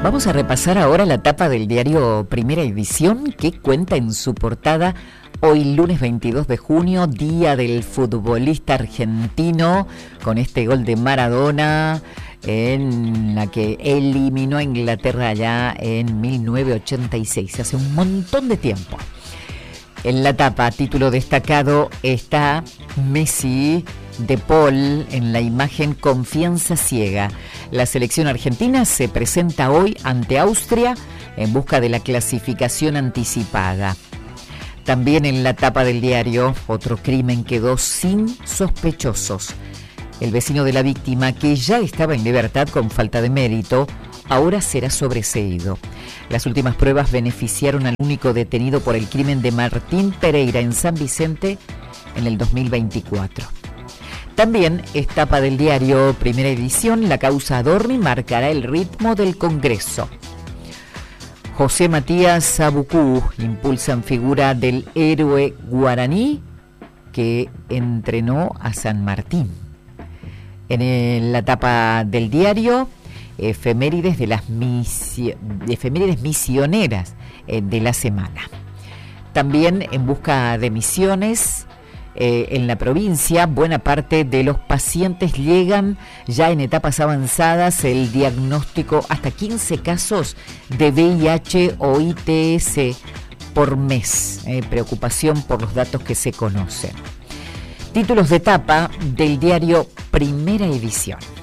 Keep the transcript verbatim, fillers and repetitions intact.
Vamos a repasar ahora la tapa del diario Primera Edición, que cuenta en su portada hoy lunes veintidós de junio, día del futbolista argentino, con este gol de Maradona en la que eliminó a Inglaterra allá en mil novecientos ochenta y seis, hace un montón de tiempo. En la tapa, título destacado, está Messi de Paul en la imagen Confianza ciega. La selección argentina se presenta hoy ante Austria en busca de la clasificación anticipada. También en la tapa del diario, otro crimen quedó sin sospechosos. El vecino de la víctima, que ya estaba en libertad con falta de mérito, ahora será sobreseído. Las últimas pruebas beneficiaron al único detenido por el crimen de Martín Pereira en San Vicente en el dos mil veinticuatro. También es tapa del diario Primera Edición, la causa Adorni marcará el ritmo del Congreso. José Matías Abucú impulsan figura del héroe guaraní que entrenó a San Martín. En la tapa del diario, efemérides de las misi- efemérides misioneras eh, de la semana. También en busca de misiones eh, en la provincia, buena parte de los pacientes llegan ya en etapas avanzadas, el diagnóstico hasta quince casos de V I H o I T S por mes. Eh, preocupación por los datos que se conocen. Títulos de tapa del diario Primera Edición.